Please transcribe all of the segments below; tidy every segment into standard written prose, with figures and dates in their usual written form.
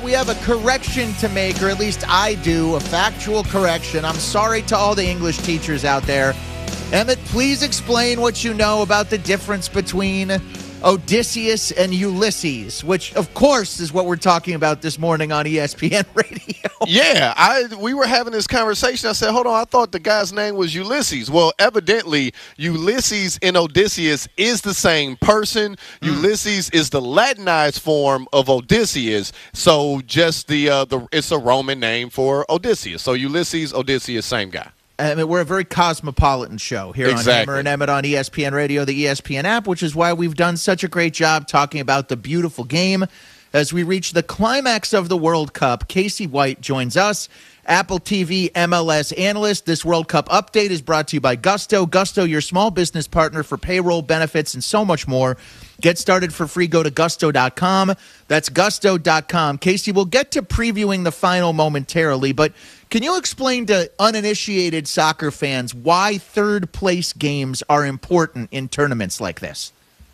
we have a correction to make, or at least I do, a factual correction. I'm sorry to all the English teachers out there. Emmett, please explain what you know about the difference between Odysseus and Ulysses, which, of course, is what we're talking about this morning on ESPN Radio. Yeah, we were having this conversation. I said, hold on, I thought the guy's name was Ulysses. Well, evidently, Ulysses and Odysseus is the same person. Ulysses is the Latinized form of Odysseus, so just it's a Roman name for Odysseus. So Ulysses, Odysseus, same guy. I mean, we're a very cosmopolitan show here on Hammer and Emmett on ESPN Radio, the ESPN app, which is why we've done such a great job talking about the beautiful game. As we reach the climax of the World Cup, Casey White joins us, Apple TV MLS analyst. This World Cup update is brought to you by Gusto. Gusto, your small business partner for payroll, benefits, and so much more. Get started for free. Go to gusto.com. That's gusto.com. Casey, we'll get to previewing the final momentarily, but can you explain to uninitiated soccer fans why third-place games are important in tournaments like this?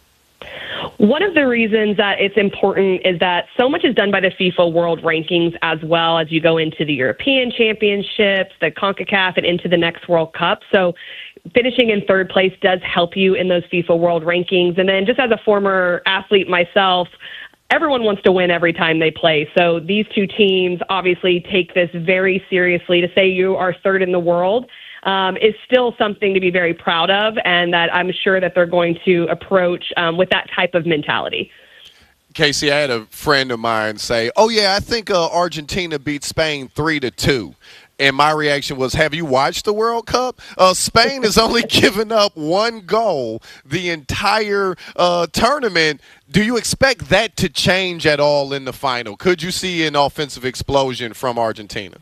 One of the reasons that it's important is that so much is done by the FIFA World Rankings as well as you go into the European Championships, the CONCACAF, and into the next World Cup. So finishing in third place does help you in those FIFA World Rankings. And then just as a former athlete myself, everyone wants to win every time they play. So these two teams obviously take this very seriously. To say you are third in the world is still something to be very proud of, and that I'm sure that they're going to approach with that type of mentality. Casey, I had a friend of mine say, oh, yeah, I think Argentina beat Spain 3-2. And my reaction was, have you watched the World Cup? Spain has only given up one goal the entire tournament. Do you expect that to change at all in the final? Could you see an offensive explosion from Argentina?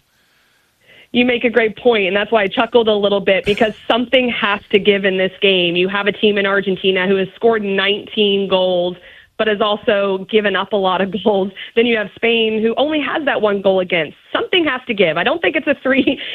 You make a great point, and that's why I chuckled a little bit, because something has to give in this game. You have a team in Argentina who has scored 19 goals, but has also given up a lot of goals. Then you have Spain, who only has that one goal against. Something has to give. I don't think it's a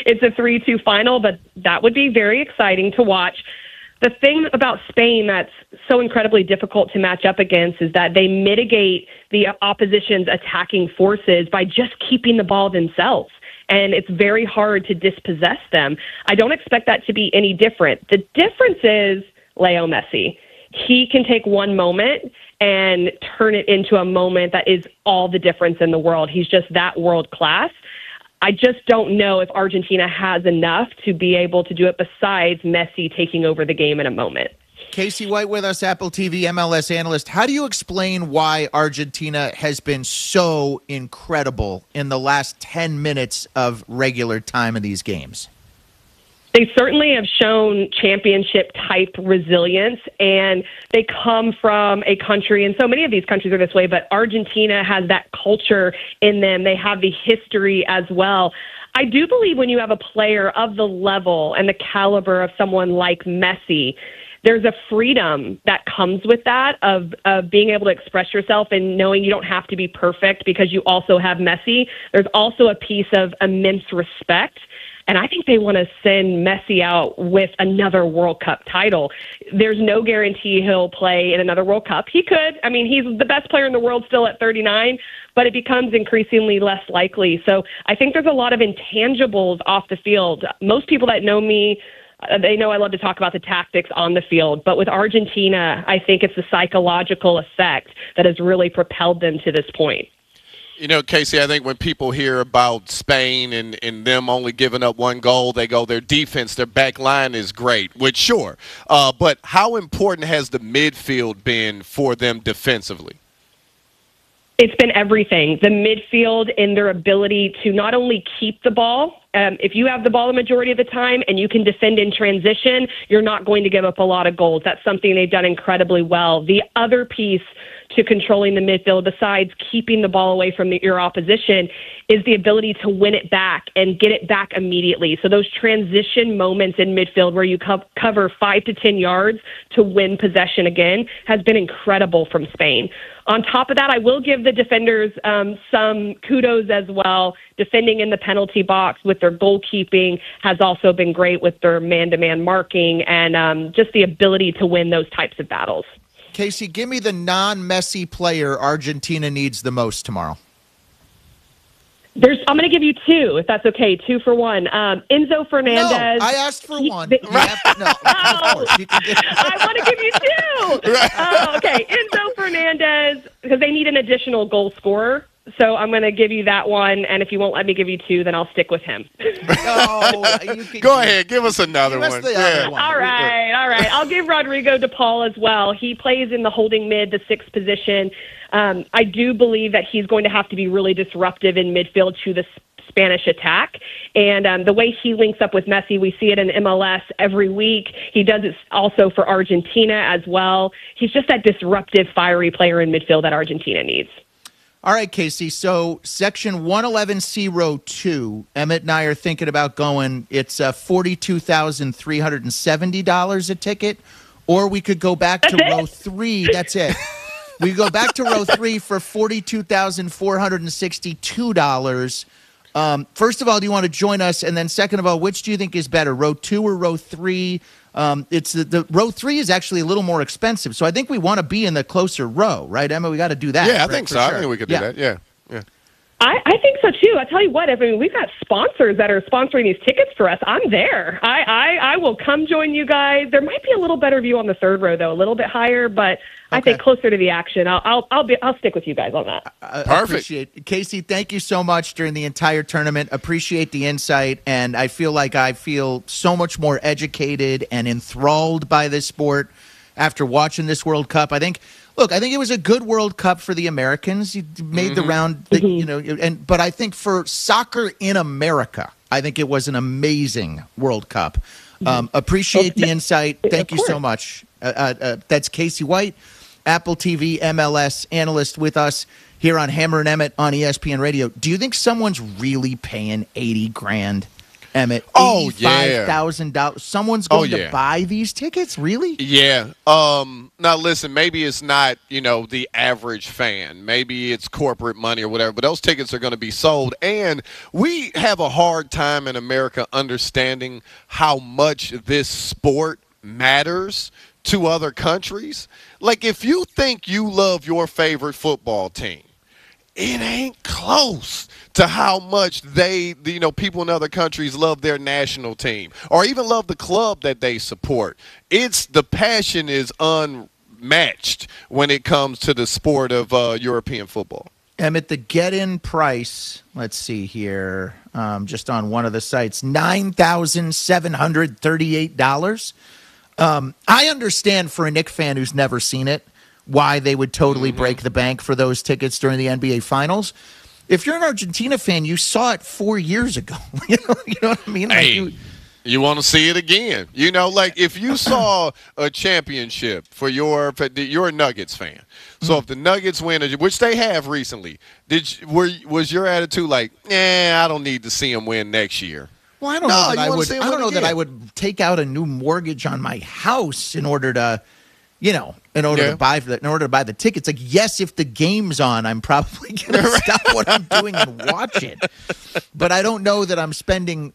3-2 final, but that would be very exciting to watch. The thing about Spain that's so incredibly difficult to match up against is that they mitigate the opposition's attacking forces by just keeping the ball themselves. And it's very hard to dispossess them. I don't expect that to be any different. The difference is Leo Messi. He can take one moment and turn it into a moment that is all the difference in the world. He's just that world class. I just don't know if Argentina has enough to be able to do it besides Messi taking over the game in a moment. Casey White with us, Apple TV MLS analyst. How do you explain why Argentina has been so incredible in the last 10 minutes of regular time of these games? They certainly have shown championship-type resilience, and they come from a country, and so many of these countries are this way, but Argentina has that culture in them. They have the history as well. I do believe when you have a player of the level and the caliber of someone like Messi, there's a freedom that comes with that of being able to express yourself and knowing you don't have to be perfect because you also have Messi. There's also a piece of immense respect. And I think they want to send Messi out with another World Cup title. There's no guarantee he'll play in another World Cup. He could. I mean, he's the best player in the world still at 39, but it becomes increasingly less likely. So I think there's a lot of intangibles off the field. Most people that know me, they know I love to talk about the tactics on the field. But with Argentina, I think it's the psychological effect that has really propelled them to this point. You know, Casey, I think when people hear about Spain and them only giving up one goal, they go, their defense, their back line is great, which sure. But how important has the midfield been for them defensively? It's been everything. The midfield and their ability to not only keep the ball. If you have the ball the majority of the time and you can defend in transition, you're not going to give up a lot of goals. That's something they've done incredibly well. The other piece to controlling the midfield, besides keeping the ball away from your opposition, is the ability to win it back and get it back immediately. So those transition moments in midfield where you cover 5 to 10 yards to win possession again has been incredible from Spain. On top of that, I will give the defenders some kudos as well. Defending in the penalty box with their goalkeeping has also been great with their man-to-man marking and just the ability to win those types of battles. Casey, give me the non-Messi player Argentina needs the most tomorrow. I'm going to give you two, if that's okay. 2 for 1. Enzo Fernandez. No, I asked for one. I want to give you 2. Okay. Enzo Fernandez, because they need an additional goal scorer. So I'm going to give you that one, and if you won't let me give you 2, then I'll stick with him. Go ahead, give us another one. All right. I'll give Rodrigo de Paul as well. He plays in the holding mid, the 6th position. I do believe that he's going to have to be really disruptive in midfield to the Spanish attack. And the way he links up with Messi, we see it in MLS every week. He does it also for Argentina as well. He's just that disruptive, fiery player in midfield that Argentina needs. All right, Casey. So section 111C, row 2, Emmett and I are thinking about going. It's $42,370 a ticket, or we could go back to row 3. That's it. We go back to row 3 for $42,462. First of all, do you want to join us? And then second of all, which do you think is better, row 2 or row 3? It's the row 3 is actually a little more expensive, so I think we want to be in the closer row, right, Emma? We got to do that. Yeah, I think so. Sure. I think we could do that. Yeah. I think so too. I tell you what, we've got sponsors that are sponsoring these tickets for us. I'm there. I will come join you guys. There might be a little better view on the 3rd row though, a little bit higher, but I think closer to the action. I'll stick with you guys on that. Perfect. Appreciate it. Casey, thank you so much during the entire tournament. Appreciate the insight, and I feel so much more educated and enthralled by this sport after watching this World Cup. I think it was a good World Cup for the Americans. You made the round, but I think for soccer in America, I think it was an amazing World Cup. Appreciate the insight. Thank you so much. That's Casey White, Apple TV MLS analyst, with us here on Hammer and Emmett on ESPN Radio. Do you think someone's really paying $80,000? Emmett, $85,000. Someone's going to buy these tickets? Really? Yeah. Now, listen, maybe it's not, the average fan. Maybe it's corporate money or whatever, but those tickets are going to be sold. And we have a hard time in America understanding how much this sport matters to other countries. Like, if you think you love your favorite football team, it ain't close to how much people in other countries love their national team or even love the club that they support. The passion is unmatched when it comes to the sport of European football. Emmett, the get-in price, let's see here, just on one of the sites, $9,738. I understand for a Knicks fan who's never seen it why they would totally break the bank for those tickets during the NBA Finals. If you're an Argentina fan, you saw it 4 years ago. you know what I mean? Hey, you want to see it again. If you saw a championship for you're a Nuggets fan. So if the Nuggets win, which they have recently, was your attitude like, I don't need to see them win next year? Well, I don't know that I would take out a new mortgage on my house in order to to buy the tickets. Like, yes, if the game's on, I'm probably going to stop what I'm doing and watch it. But I don't know that I'm spending,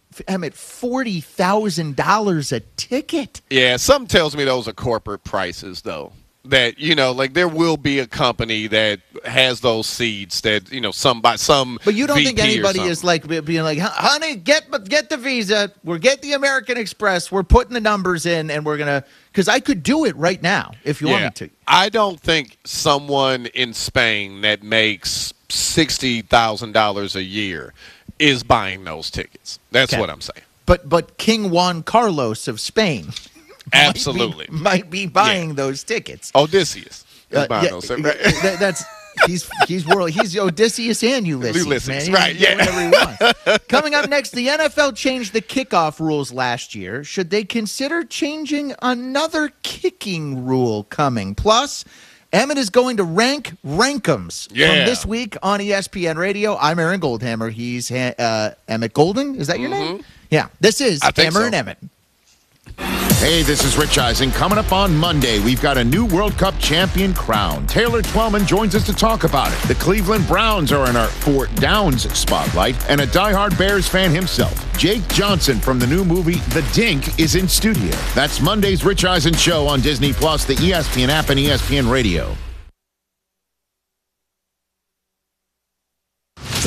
$40,000 a ticket. Yeah, something tells me those are corporate prices, though. That, there will be a company that has those seats that, some But you don't VP think anybody is being like, honey, get the Visa. We'll get the American Express. We're putting the numbers in, and we're going to, because I could do it right now if you want me to. I don't think someone in Spain that makes $60,000 a year is buying those tickets. That's what I'm saying. But King Juan Carlos of Spain absolutely might be buying those tickets. Odysseus is buying those. That's he's Odysseus and Ulysses, man. Right? Yeah. Whatever he wants. Coming up next, the NFL changed the kickoff rules last year. Should they consider changing another kicking rule coming? Plus, Emmett is going to rank Rank'ems from this week on ESPN Radio. I'm Aaron Goldhammer. He's Emmett Golden. Is that your name? Yeah. This is Hammer and Emmett. Hey, this is Rich Eisen. Coming up on Monday, we've got a new World Cup champion crowned. Taylor Twellman joins us to talk about it. The Cleveland Browns are in our Fort Downs spotlight, and a diehard Bears fan himself, Jake Johnson from the new movie The Dink, is in studio. That's Monday's Rich Eisen Show on Disney+, the ESPN app, and ESPN Radio. The Rich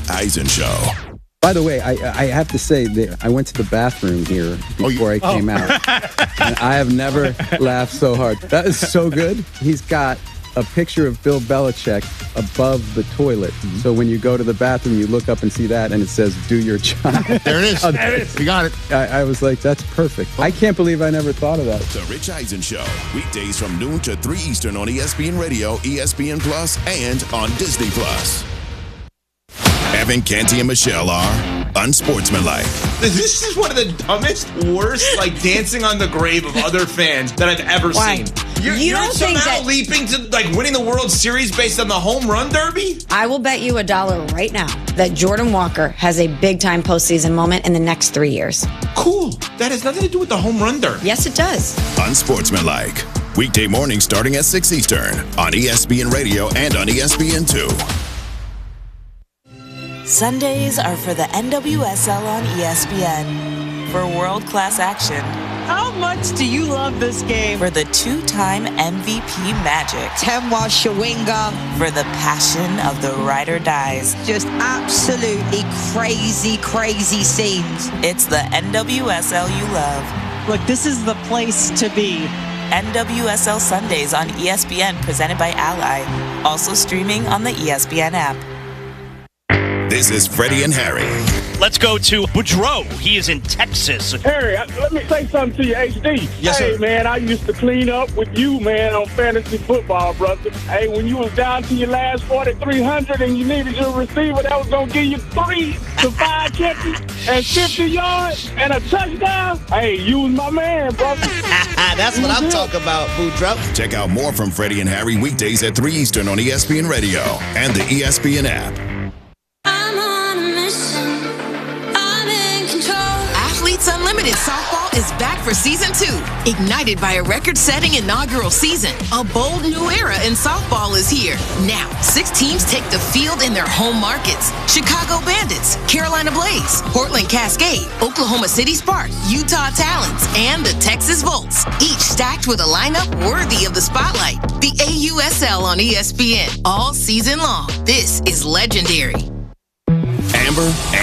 Rich Eisen Show. By the way, I have to say that I went to the bathroom here before I came out. And I have never laughed so hard. That is so good. He's got a picture of Bill Belichick above the toilet. So when you go to the bathroom, you look up and see that, and it says, "Do your job." There it is. There it is. You got it. I was like, that's perfect. I can't believe I never thought of that. The Rich Eisen Show. Weekdays from noon to 3 Eastern on ESPN Radio, ESPN Plus, and on Disney Plus. Evan, Canty, and Michelle are unsportsmanlike. This is one of the dumbest, worst, dancing on the grave of other fans that I've ever seen. You're don't think somehow that leaping to winning the World Series based on the home run derby? I will bet you $1 right now that Jordan Walker has a big-time postseason moment in the next 3 years. Cool. That has nothing to do with the home run derby. Yes, it does. Unsportsmanlike. Weekday mornings starting at 6 Eastern on ESPN Radio and on ESPN2. Sundays are for the NWSL on ESPN. For world-class action. How much do you love this game? For the two-time MVP magic. Temwa Shawinga. For the passion of the ride or dies. Just absolutely crazy, crazy scenes. It's the NWSL you love. Look, this is the place to be. NWSL Sundays on ESPN, presented by Ally. Also streaming on the ESPN app. This is Freddie and Harry. Let's go to Boudreaux. He is in Texas. Harry, let me say something to you, HD. Yes, hey, sir. Man, I used to clean up with you, man, on fantasy football, brother. Hey, when you was down to your last 4,300 and you needed your receiver that was going to give you 3 to 5 catches and 50 yards and a touchdown, hey, you was my man, brother. That's what I'm talking about, Boudreaux. Check out more from Freddie and Harry weekdays at 3 Eastern on ESPN Radio and the ESPN app. Athletes Unlimited Softball is back for Season 2. Ignited by a record-setting inaugural season, a bold new era in softball is here. Now, 6 teams take the field in their home markets. Chicago Bandits, Carolina Blaze, Portland Cascade, Oklahoma City Spark, Utah Talons, and the Texas Volts. Each stacked with a lineup worthy of the spotlight. The AUSL on ESPN all season long. This is legendary. Amber